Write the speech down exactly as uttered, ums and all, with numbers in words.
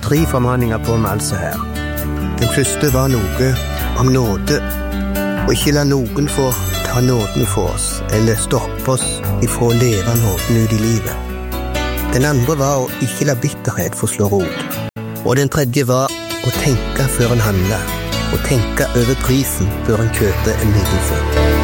tre formaninger på meg altså her. Den første var noe om nåde, og ikke la noen få ta nåden for oss, eller stoppe oss ifra å leve nåden ut i livet. Den andre var å ikke la bitterhet få slå rot. Og den tredje var å tenke før en handler, og tenke over prisen før en kjøper en lidelse.